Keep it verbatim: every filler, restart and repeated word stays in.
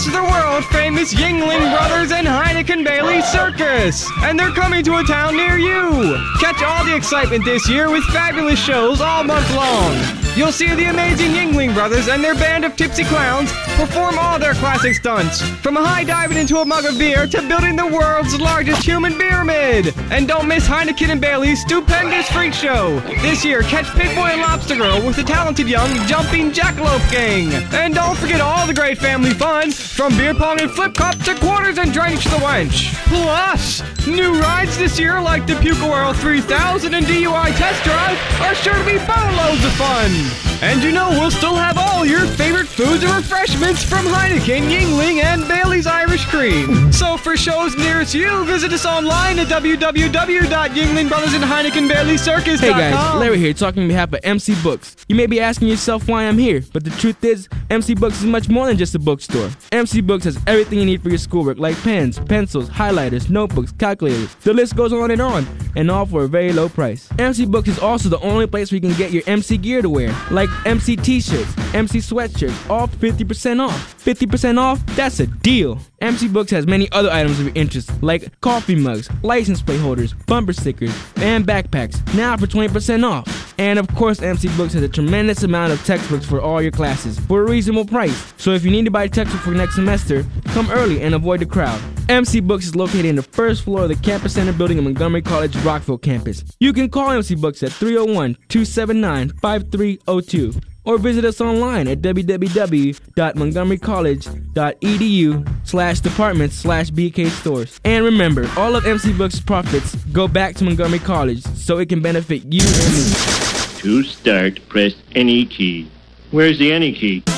to the world-famous Yuengling Brothers and Heineken Bailey Circus, and they're coming to a town near you. Catch all the excitement this year with fabulous shows all month long. You'll see the amazing Yuengling Brothers and their band of tipsy clowns perform all their classic stunts, from high diving into a mug of beer to building the world's largest human pyramid. And don't miss Heineken and Bailey's stupendous freak show. This year, catch Pig Boy and Lobster Girl with the talented young Jumping Jackalope Gang. And don't forget all the great family fun, from beer pong and flip cup to quarters and drench the wench. Plus, new rides this year like the Puka World three thousand and D U I Test Drive are sure to be boatloads of fun. And you know we'll still have all your favorite foods and refreshments from Heineken, Yuengling, and Bailey's Irish Cream. So for shows nearest you, visit us online at w w w dot yuengling brothers and heineken bailey circus dot com. Hey guys, Larry here talking on behalf of M C Books. You may be asking yourself why I'm here, but the truth is, M C Books is much more than just a bookstore. M C Books has everything you need for your schoolwork, like pens, pencils, highlighters, notebooks, calculators. The list goes on and on, and all for a very low price. M C Books is also the only place where you can get your M C gear to wear, like M C t-shirts, M C sweatshirts, all fifty percent off. fifty percent off? That's a deal. M C Books has many other items of your interest, like coffee mugs, license plate holders, bumper stickers, and backpacks, now for twenty percent off. And of course, M C Books has a tremendous amount of textbooks for all your classes, for a reasonable price. So if you need to buy a textbook for next semester, come early and avoid the crowd. M C Books is located in the first floor of the Campus Center building at Montgomery College Rockville campus. You can call M C Books at three oh one, two seven nine, five three oh two. Or visit us online at w w w dot montgomery college dot e d u slash departments slash b k stores. And remember, all of M C Books' profits go back to Montgomery College so it can benefit you and me. To start, press any key. Where's the any key?